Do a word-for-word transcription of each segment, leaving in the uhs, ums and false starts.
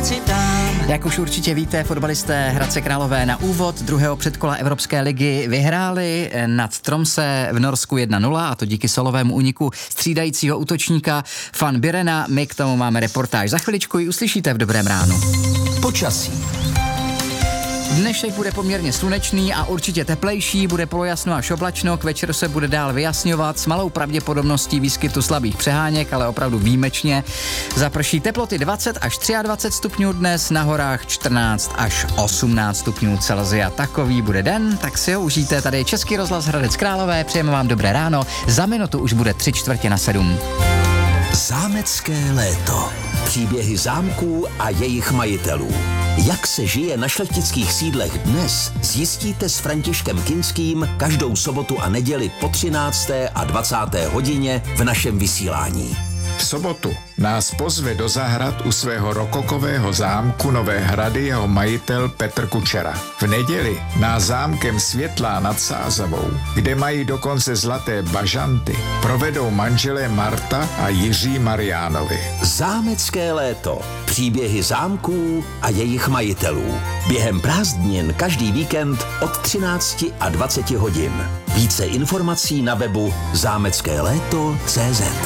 si dám. Jak už určitě víte, fotbalisté Hradce Králové na úvod druhého předkola Evropské ligy vyhráli nad Tromsø v Norsku jedna nula, a to díky solovému úniku střídajícího útočníka Van Birena. My k tomu máme reportáž. Za chviličku ji uslyšíte v Dobrém ránu. Počasí. Dnešek bude poměrně slunečný a určitě teplejší, bude polojasno až oblačno, k večeru se bude dál vyjasňovat s malou pravděpodobností výskytu slabých přeháněk, ale opravdu výjimečně. Zaprší teploty dvacet až dvacet tři stupňů dnes, na horách čtrnáct až osmnáct stupňů Celsia. Takový bude den, tak si ho užijte. Tady je Český rozhlas Hradec Králové, přejeme vám dobré ráno, za minutu už bude tři čtvrtě na sedm. Zámecké léto. Příběhy zámků a jejich majitelů. Jak se žije na šlechtických sídlech dnes, zjistíte s Františkem Kinským každou sobotu a neděli po třinácté a dvacáté hodině v našem vysílání. V sobotu nás pozve do zahrad u svého rokokového zámku Nové Hrady jeho majitel Petr Kučera. V neděli nás zámkem Světlá nad Sázavou, kde mají dokonce zlaté bažanty, provedou manželé Marta a Jiří Mariánovi. Zámecké léto. Příběhy zámků a jejich majitelů. Během prázdnin každý víkend od třinácti a dvaceti hodin. Více informací na webu zámecké léto tečka cé zet.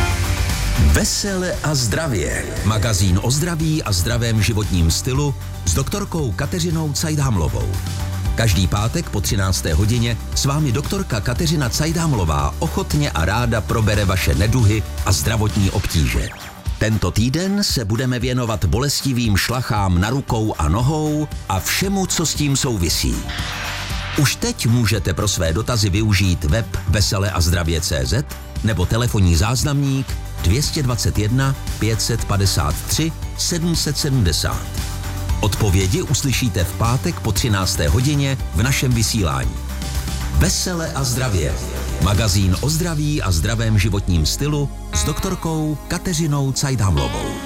Vesele a zdravě. Magazín o zdraví a zdravém životním stylu s doktorkou Kateřinou Cajdhamlovou. Každý pátek po třinácté hodině s vámi doktorka Kateřina Cajdhamlová ochotně a ráda probere vaše neduhy a zdravotní obtíže. Tento týden se budeme věnovat bolestivým šlachám na rukou a nohou a všemu, co s tím souvisí. Už teď můžete pro své dotazy využít web vesele a zdravě tečka cé zet nebo telefonní záznamník dvě dvacet jedna pět set padesát tři sedm set sedmdesát. Odpovědi uslyšíte v pátek po třinácté hodině v našem vysílání. Vesele a zdravě. Magazín o zdraví a zdravém životním stylu s doktorkou Kateřinou Cajdhamlovou.